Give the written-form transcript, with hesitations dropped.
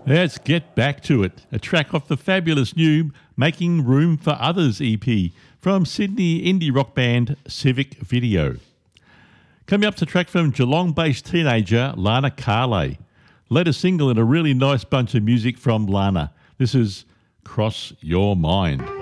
Let's get back to it. A track off the fabulous new Making Room for Others EP from Sydney indie rock band Civic Video. Coming up, to track from Geelong-based teenager Lana Carle. Latest single in a really nice bunch of music from Lana. This is Cross Your Mind.